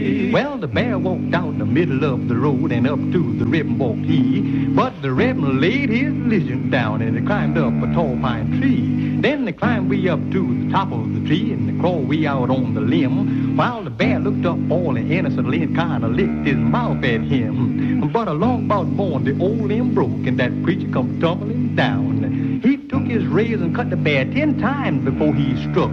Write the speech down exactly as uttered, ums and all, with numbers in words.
Well, the bear walked down the middle of the road and up to the ribbon walked he. But the ribbon laid his lizard down and he climbed up a tall pine tree. Then they climbed way up to the top of the tree and they crawled way out on the limb. While the bear looked up all innocently and kind of licked his mouth at him. But along about morn, the old limb broke and that creature come tumbling down. He took his razor and cut the bear ten times before he struck.